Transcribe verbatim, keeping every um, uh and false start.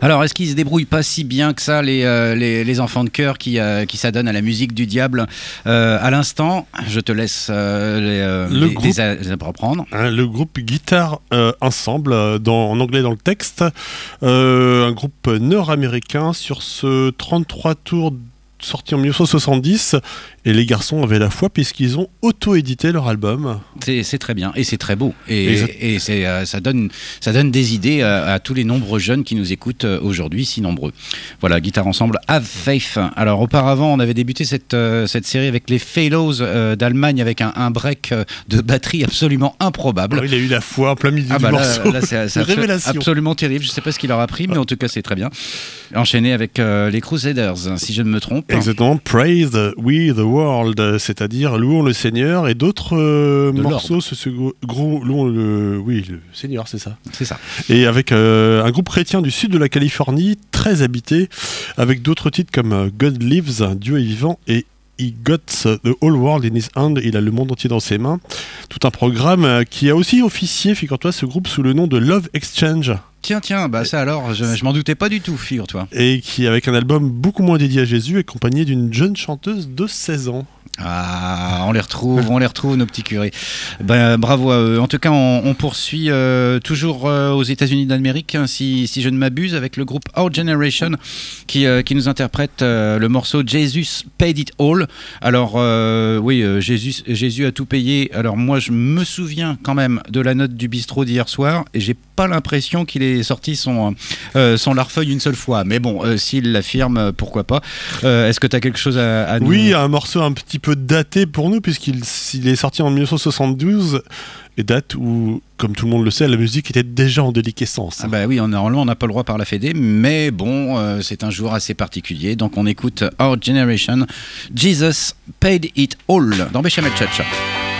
Alors, est-ce qu'ils se débrouillent pas si bien que ça, les, euh, les, les enfants de chœur qui, euh, qui s'adonnent à la musique du diable euh, à l'instant, je te laisse euh, les, euh, le les, groupe, les, a- les reprendre. hein, le groupe Guitar euh, Ensemble, euh, dans, en anglais dans le texte, euh, un groupe nord-américain sur ce trente-trois tours sorti en dix-neuf cent soixante-dix, et les garçons avaient la foi puisqu'ils ont auto-édité leur album. C'est, c'est très bien et c'est très beau et, Exact. et c'est, euh, ça, donne, ça donne des idées à, à tous les nombreux jeunes qui nous écoutent euh, aujourd'hui, si nombreux. Voilà, Guitare Ensemble, Have Faith. Alors auparavant, on avait débuté cette, euh, cette série avec les Fellows euh, d'Allemagne avec un, un break euh, de batterie absolument improbable. Alors, il a eu la foi en plein milieu Ah du bah là, morceau. là, c'est, c'est Une absolu- révélation. absolument terrible. Je ne sais pas ce qu'il leur a pris, mais en tout cas, c'est très bien. Enchaîné avec euh, les Crusaders, si je ne me trompe. Exactement, Praise We the World, c'est-à-dire louons le Seigneur, et d'autres euh, De morceaux, ce, ce gros, gros- louons le, oui, le Seigneur, c'est ça. C'est ça. Et avec euh, un groupe chrétien du sud de la Californie, très habité, avec d'autres titres comme euh, God Lives, Dieu est vivant, et He got the whole world in his hand, il a le monde entier dans ses mains. Tout un programme euh, qui a aussi officié, figure-toi, ce groupe sous le nom de Love Exchange. Tiens, tiens, bah ça alors, je, je m'en doutais pas du tout, figure-toi. Et qui, avec un album beaucoup moins dédié à Jésus, accompagné d'une jeune chanteuse de seize ans. Ah, on les retrouve, on les retrouve, nos petits curés. Ben, bravo à eux. En tout cas, on, on poursuit euh, toujours euh, aux États-Unis d'Amérique, hein, si, si je ne m'abuse, avec le groupe Our Generation qui, euh, qui nous interprète euh, le morceau Jesus Paid It All. Alors, euh, oui, euh, Jésus, Jésus a tout payé. Alors, moi, je me souviens quand même de la note du bistrot d'hier soir et j'ai pas l'impression qu'il ait sorti son, euh, son larfeuille une seule fois. Mais bon, euh, s'il l'affirme, euh, pourquoi pas. Euh, est-ce que tu as quelque chose à, à nous... Oui, un morceau un petit peu daté pour nous, puisqu'il il est sorti en dix-neuf cent soixante-douze, et date où, comme tout le monde le sait, la musique était déjà en déliquescence. Ah bah oui, on, normalement on n'a pas le droit par la Fédé, mais bon, euh, c'est un jour assez particulier, donc on écoute Our Generation, Jesus Paid It All, dans Béchamel Church.